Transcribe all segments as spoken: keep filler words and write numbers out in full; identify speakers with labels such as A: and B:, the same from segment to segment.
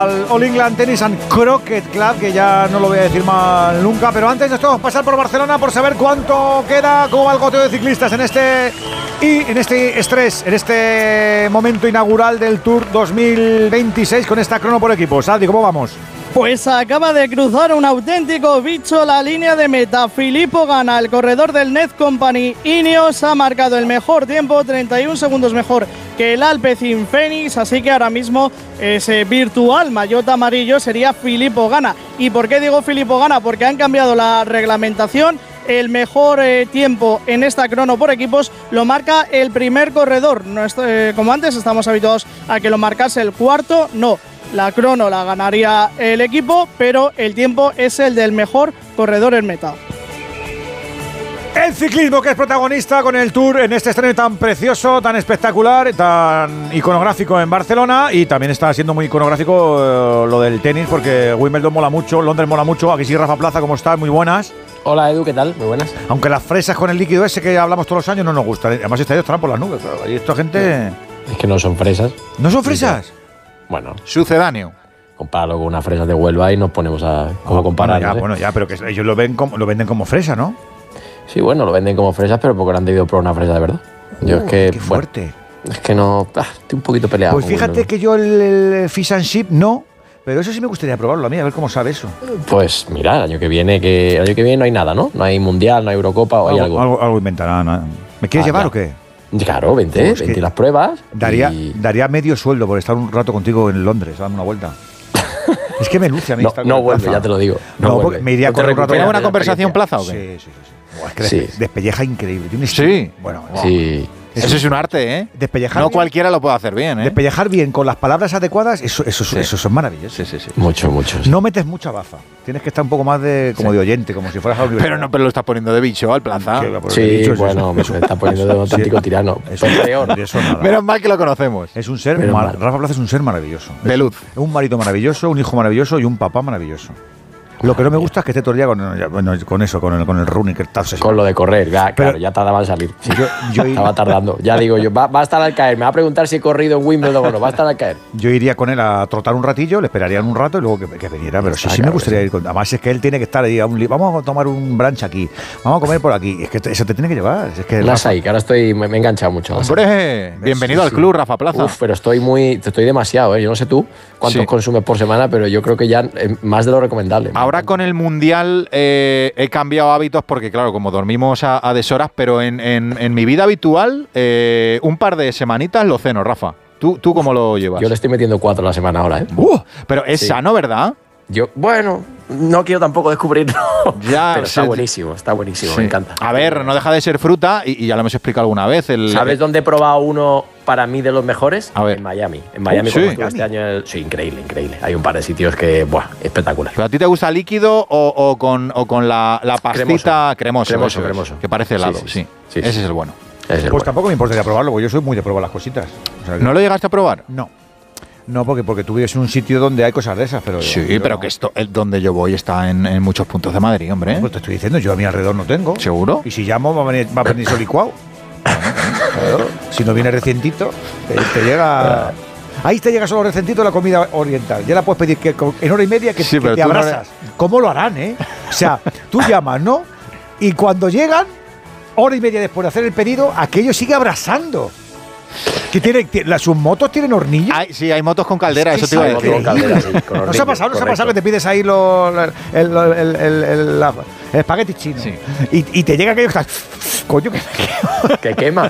A: Al All England Tennis and Croquet Club, que ya no lo voy a decir mal nunca, pero antes de esto vamos a pasar por Barcelona por saber cuánto queda, cómo va el goteo de ciclistas en este y en este estrés, en este momento inaugural del Tour dos mil veintiséis con esta crono por equipos. Aldi, ¿cómo vamos?
B: Pues acaba de cruzar un auténtico bicho la línea de meta. Filippo Ganna, el corredor del Net Company Ineos, ha marcado el mejor tiempo, treinta y un segundos mejor que el Alpecin Fenix, así que ahora mismo ese virtual maillot amarillo sería Filippo Ganna. ¿Y por qué digo Filippo Ganna? Porque han cambiado la reglamentación. El mejor eh, tiempo en esta crono por equipos lo marca el primer corredor. No es, eh, como antes estamos habituados a que lo marcase el cuarto, no. La crono la ganaría el equipo, pero el tiempo es el del mejor corredor en meta.
A: El ciclismo que es protagonista con el Tour en este estreno tan precioso, tan espectacular, tan iconográfico en Barcelona, y también está siendo muy iconográfico eh, lo del tenis, porque Wimbledon mola mucho, Londres mola mucho. Aquí sí, Rafa Plaza, ¿cómo estás? Muy buenas.
C: Hola Edu, ¿qué tal? Muy buenas.
A: Aunque las fresas con el líquido ese que hablamos todos los años no nos gustan. Además, estos estarán por las nubes, claro. Y esta gente…
C: Es que no son fresas.
A: ¿No son fresas?
C: Bueno,
A: sucedáneo.
C: Compáralo con unas fresas de Huelva y nos ponemos a cómo comparar.
A: Bueno, ya, ¿eh? bueno, ya, pero que ellos lo ven como, lo venden como fresa, ¿no?
C: Sí, bueno, lo venden como fresas, pero porque no han debido probar una fresa de verdad. Yo
A: uh,
C: es que…
A: ¡Qué fuerte!
C: Bueno, es que no… Ah, estoy un poquito peleado.
A: Pues fíjate Huelva. Que yo el, el Fish and Chip no… Pero eso sí me gustaría probarlo a mí, a ver cómo sabe eso.
C: Pues mira, el año que viene que el año que viene no hay nada, ¿no? No hay Mundial, no hay Eurocopa o hay algo.
A: Algo, algo inventarán. ¿No? ¿Me quieres ah, llevar ya. o qué?
C: Claro, vente, pues vente las pruebas.
A: Daría,
C: y…
A: daría medio sueldo por estar un rato contigo en Londres, dando una vuelta. Es que me luce a mí.
C: No, no vuelve, ya te lo digo.
A: No, no porque me iría no con un rato.
D: ¿Tenemos una conversación plaza o qué?
A: Sí, sí, sí. sí. Buah, es que
C: sí.
A: Despelleja increíble. Tiene
D: sí.
A: Bueno,
C: sí.
D: Eso, eso es un arte, ¿eh?
A: Despellejar
D: no
A: bien,
D: cualquiera lo puede hacer bien, ¿eh?
A: Despellejar bien con las palabras adecuadas, eso, eso, sí. eso, eso es maravilloso.
D: Sí, sí, sí.
C: Mucho, mucho. Sí.
A: No metes mucha baza. Tienes que estar un poco más de como sí. de oyente, como si fueras a la universidad.
D: Pero no, pero lo estás poniendo de bicho al plaza.
C: Sí, bicho, bueno, me está poniendo de auténtico sí. tirano.
A: Eso es peor. Eso nada.
D: Menos mal que lo conocemos.
A: Es un ser, mar, Rafa Plaza es un ser maravilloso.
D: De luz.
A: Es un marido maravilloso, un hijo maravilloso y un papá maravilloso. Lo que no me gusta es que esté todo el día con, bueno, con eso, con el, con el running. Que está
C: con lo de correr, ya,
A: pero,
C: claro, ya tardaba en salir.
A: Sí, yo, yo
C: Estaba tardando. Ya digo yo, va, va a estar al caer. Me va a preguntar si he corrido en Wimbledon o no. Va a estar al caer.
A: Yo iría con él a trotar un ratillo, le esperarían un rato y luego que, que viniera. Pero sí, ah, sí claro, me gustaría sí. ir con… Además es que él tiene que estar ahí. A un, vamos a tomar un brunch aquí. Vamos a comer por aquí. Es que eso te tiene que llevar. Es que
C: Las hay, que ahora estoy… Me, me he enganchado mucho.
D: Hombre, bienvenido sí, al sí. club, Rafa Plaza.
C: Uf, pero estoy muy… Estoy demasiado, ¿eh? Yo no sé tú cuántos sí. consumes por semana, pero yo creo que ya es más de lo recomendable.
D: Ahora con el Mundial Eh, he cambiado hábitos porque, claro, como dormimos a, a deshoras, pero en, en, en mi vida habitual, eh, un par de semanitas lo ceno, Rafa. ¿Tú, ¿Tú cómo lo llevas?
C: Yo le estoy metiendo cuatro a la semana ahora, ¿eh?
D: Uh, pero es sí. sano, ¿verdad?
C: Yo, bueno, no quiero tampoco descubrirlo. Ya, pero está sí. buenísimo, está buenísimo, sí. me encanta.
D: A ver, no deja de ser fruta y, y ya lo hemos explicado alguna vez. El,
C: ¿Sabes
D: el,
C: dónde he probado uno para mí de los mejores?
D: A ver.
C: En Miami. En Miami,
D: uh, sí.
C: como este año. Sí, increíble, increíble. Hay un par de sitios que, buah, espectacular.
D: ¿Pero a ti te gusta líquido o, o con, o con la, la pastita cremoso?
C: Cremoso, cremoso. cremoso.
D: Que parece helado, sí. sí, sí. sí. Ese
C: sí.
D: es el bueno.
C: Es el
A: pues
C: bueno.
A: tampoco me importaría probarlo, porque yo soy muy de probar las cositas. O sea,
D: ¿No lo llegaste a probar?
A: No. No, porque, porque tú vives en un sitio donde hay cosas de esas, pero…
D: Sí,
A: yo,
D: pero
A: no.
D: que esto, el, donde yo voy está en, en muchos puntos de Madrid, hombre.
A: No, pues te estoy diciendo, yo a mi alrededor no tengo.
D: ¿Seguro?
A: Y si llamo va a venir, va a venir solicuado. Claro, si no viene recientito, te, te llega… Ahí te llega solo recientito la comida oriental. Ya la puedes pedir que, en hora y media que,
D: sí,
A: que te abrazas. No... ¿Cómo lo harán, eh? O sea, tú llamas, ¿no? Y cuando llegan, hora y media después de hacer el pedido, aquello sigue abrazando. ¿Qué tiene, tiene, ¿Sus motos tienen hornillos?
D: Hay, sí, hay motos con caldera, es que eso te iba a decir.
C: Con caldera, sí, con hornillos,
A: ¿No se ha pasado, no se ha pasado que te pides ahí los, el, el, el, el, el, la, el espagueti chino? Sí. Y, y te llega aquello que está… Coño, que,
C: que quema.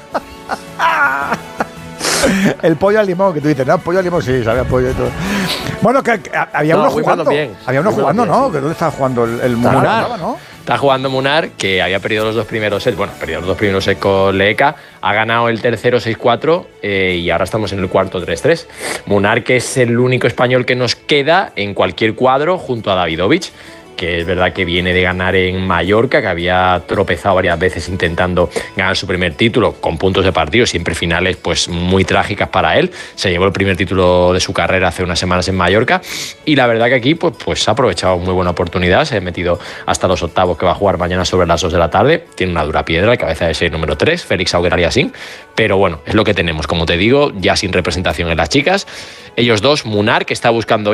A: El pollo al limón, que tú dices, no, pollo al limón, sí, sabía pollo y todo. Bueno, que, que había no, uno jugando. Bien. Había uno muy jugando, bien, ¿no? Sí. ¿Que ¿Dónde estaba jugando el, el Munar? ¿No?
C: Está jugando Munar, que había perdido los dos primeros sets. Bueno, perdido los dos primeros sets con Leeka. Ha ganado el tercero seis cuatro eh, y ahora estamos en el cuarto tres tres. Munar, que es el único español que nos queda en cualquier cuadro junto a Davidovich, que es verdad que viene de ganar en Mallorca, que había tropezado varias veces intentando ganar su primer título con puntos de partido, siempre finales pues muy trágicas para él. Se llevó el primer título de su carrera hace unas semanas en Mallorca y la verdad que aquí pues, pues ha aprovechado muy buena oportunidad, se ha metido hasta los octavos que va a jugar mañana sobre las dos de la tarde. Tiene una dura piedra, la cabeza de serie número tres, Félix Auger-Aliassime, pero bueno, es lo que tenemos, como te digo, ya sin representación en las chicas. Ellos dos, Munar, que está buscando